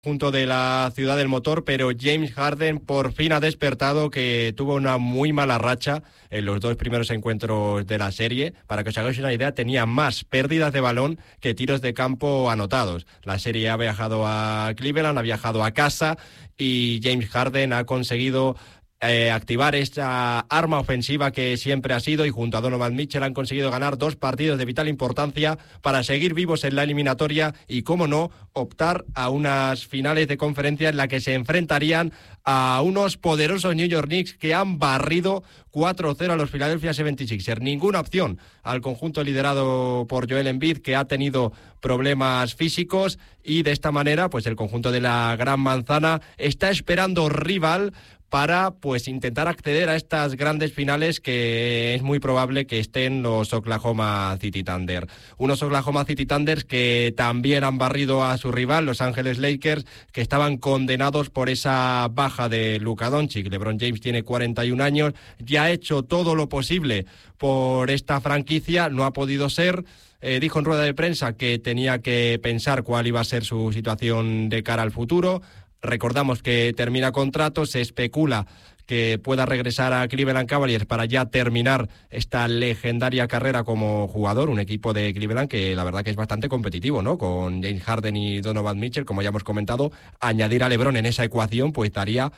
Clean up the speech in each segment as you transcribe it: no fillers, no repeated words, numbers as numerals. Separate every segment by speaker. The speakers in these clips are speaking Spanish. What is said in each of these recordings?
Speaker 1: junto de la ciudad del motor, pero James Harden por fin ha despertado, que tuvo una muy mala racha en los 2 primeros encuentros de la serie. Para que os hagáis una idea, tenía más pérdidas de balón que tiros de campo anotados. La serie ha viajado a Cleveland, ha viajado a casa y James Harden ha conseguido activar esta arma ofensiva que siempre ha sido, y junto a Donovan Mitchell han conseguido ganar 2 partidos de vital importancia para seguir vivos en la eliminatoria y, cómo no, optar a unas finales de conferencia en la que se enfrentarían a unos poderosos New York Knicks que han barrido 4-0 a los Philadelphia 76ers. Ninguna opción al conjunto liderado por Joel Embiid, que ha tenido problemas físicos, y de esta manera pues el conjunto de la Gran Manzana está esperando rival para pues intentar acceder a estas grandes finales, que es muy probable que estén los Oklahoma City Thunder. Unos Oklahoma City Thunder que también han barrido a su rival, Los Ángeles Lakers, que estaban condenados por esa baja de Luka Doncic. LeBron James tiene 41 años, ya ha hecho todo lo posible por esta franquicia, no ha podido ser. Dijo en rueda de prensa que tenía que pensar cuál iba a ser su situación de cara al futuro. Recordamos que termina contrato, se especula que pueda regresar a Cleveland Cavaliers para ya terminar esta legendaria carrera como jugador, un equipo de Cleveland que la verdad que es bastante competitivo, ¿no? Con James Harden y Donovan Mitchell, como ya hemos comentado, añadir a LeBron en esa ecuación pues daría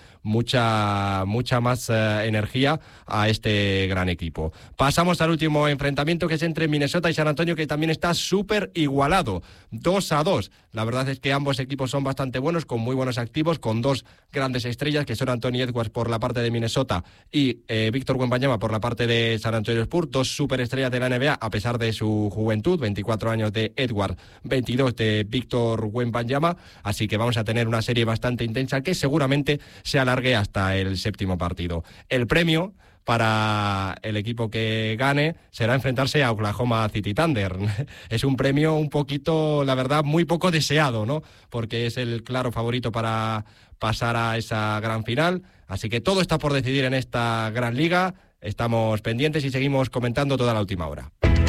Speaker 1: mucha más energía a este gran equipo. Pasamos al último enfrentamiento, que es entre Minnesota y San Antonio, que también está súper igualado, 2-2. La verdad es que ambos equipos son bastante buenos, con muy buenos activos, con 2 grandes estrellas, que son Anthony Edwards por la parte de Minnesota y Víctor Wembanyama por la parte de San Antonio Spurs, 2 superestrellas de la NBA a pesar de su juventud, 24 años de Edwards, 22 de Víctor Wembanyama, así que vamos a tener una serie bastante intensa que seguramente se alargue hasta el 7º partido. El premio para el equipo que gane será enfrentarse a Oklahoma City Thunder. Es un premio un poquito, la verdad, muy poco deseado, ¿no? Porque es el claro favorito para pasar a esa gran final. Así que todo está por decidir en esta gran liga. Estamos pendientes y seguimos comentando toda la última hora.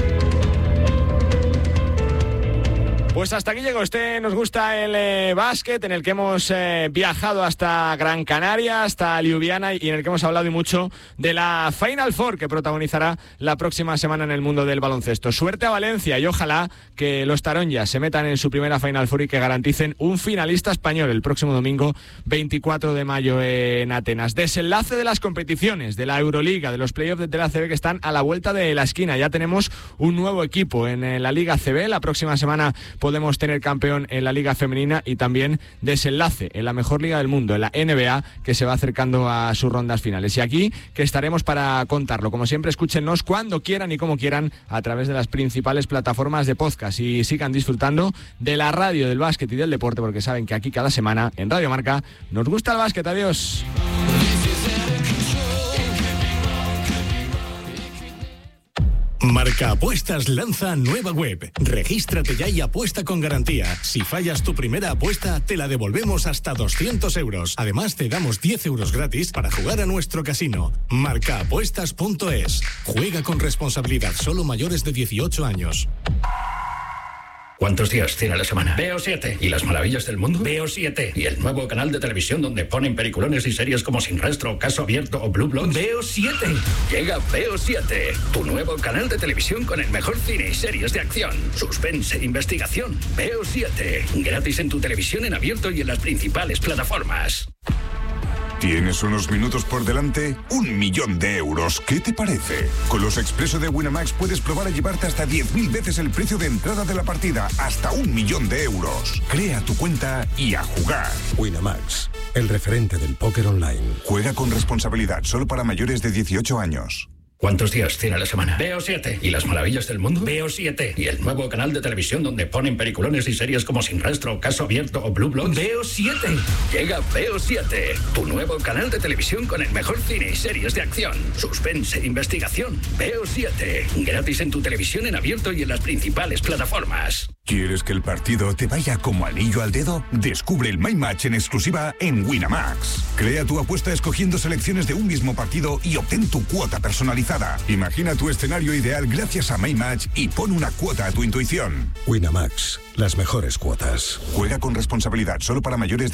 Speaker 1: Pues hasta aquí llegó nos gusta el básquet, en el que hemos viajado hasta Gran Canaria, hasta Ljubljana, y en el que hemos hablado y mucho de la Final Four que protagonizará la próxima semana en el mundo del baloncesto. Suerte a Valencia y ojalá que los Taronjas se metan en su primera Final Four y que garanticen un finalista español el próximo domingo 24 de mayo en Atenas. Desenlace de las competiciones de la Euroliga, de los playoffs de la ACB, que están a la vuelta de la esquina. Ya tenemos un nuevo equipo en la Liga ACB. La próxima semana podemos tener campeón en la Liga Femenina, y también desenlace en la mejor liga del mundo, en la NBA, que se va acercando a sus rondas finales. Y aquí que estaremos para contarlo. Como siempre, escúchenos cuando quieran y como quieran a través de las principales plataformas de podcast, y sigan disfrutando de la radio del básquet y del deporte, porque saben que aquí cada semana en Radio Marca nos gusta el básquet. Adiós.
Speaker 2: Marca Apuestas lanza nueva web. Regístrate ya y apuesta con garantía. Si fallas tu primera apuesta, te la devolvemos hasta 200 euros. Además, te damos 10 euros gratis para jugar a nuestro casino. Marcaapuestas.es. Juega con responsabilidad. Solo mayores de 18 años.
Speaker 3: ¿Cuántos días tiene la semana? Veo 7. ¿Y las maravillas del mundo? Veo 7. ¿Y el nuevo canal de televisión donde ponen peliculones y series como Sin Rastro, Caso Abierto o Blue Bloods? Veo 7. Llega Veo 7, tu nuevo canal de televisión con el mejor cine y series de acción, suspense, investigación. Veo 7. Gratis en tu televisión en abierto y en las principales plataformas.
Speaker 4: ¿Tienes unos minutos por delante? 1 millón de euros. ¿Qué te parece? Con los expresos de Winamax puedes probar a llevarte hasta 10.000 veces el precio de entrada de la partida. Hasta 1 millón de euros. Crea tu cuenta y a jugar.
Speaker 5: Winamax, el referente del póker online.
Speaker 4: Juega con responsabilidad, solo para mayores de 18 años.
Speaker 3: ¿Cuántos días tiene la semana? Veo 7. ¿Y las maravillas del mundo? Veo 7. ¿Y el nuevo canal de televisión donde ponen peliculones y series como Sin Rastro, Caso Abierto o Blue Bloods? Veo 7. Llega Veo 7, tu nuevo canal de televisión con el mejor cine y series de acción, suspense, investigación. Veo 7. Gratis en tu televisión en abierto y en las principales plataformas.
Speaker 4: ¿Quieres que el partido te vaya como anillo al dedo? Descubre el My Match en exclusiva en Winamax. Crea tu apuesta escogiendo selecciones de un mismo partido y obtén tu cuota personalizada. Imagina tu escenario ideal gracias a My Match y pon una cuota a tu intuición.
Speaker 5: Winamax, las mejores cuotas.
Speaker 4: Juega con responsabilidad, solo para mayores de